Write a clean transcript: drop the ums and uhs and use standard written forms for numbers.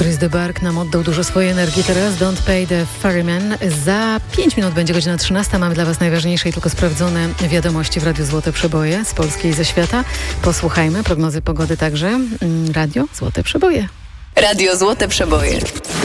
Chris de Burgh nam oddał dużo swojej energii teraz. Don't Pay the Ferryman. Za 5 minut będzie godzina 13. Mamy dla Was najważniejsze i tylko sprawdzone wiadomości w Radiu Złote Przeboje z Polski i ze świata. Posłuchajmy prognozy pogody także. Radio Złote Przeboje. Radio Złote Przeboje.